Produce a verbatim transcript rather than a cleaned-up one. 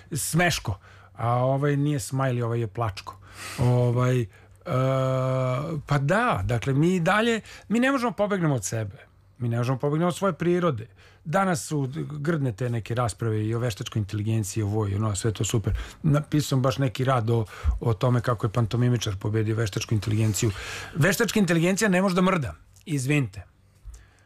smeško, a ovaj nije smajli, ovaj je plačko. Ovaj, uh, pa da, dakle, mi i dalje, mi ne možemo pobegnemo od sebe. Mi ne možemo pobegnemo od svoje prirode. Danas su grdne te neke rasprave i o veštačkoj inteligenciji, o voj, ono, sve to super. Napisao sam baš neki rad o, o tome kako je pantomimičar pobedio veštačku inteligenciju. Veštačka inteligencija ne može da mrda, izvinite.